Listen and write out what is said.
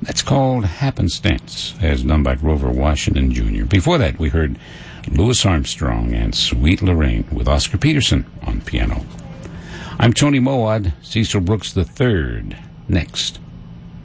That's called Happenstance, as done by Grover Washington Jr. Before that, we heard Louis Armstrong and Sweet Lorraine with Oscar Peterson on piano. I'm Tony Mowat, Cecil Brooks III. Next.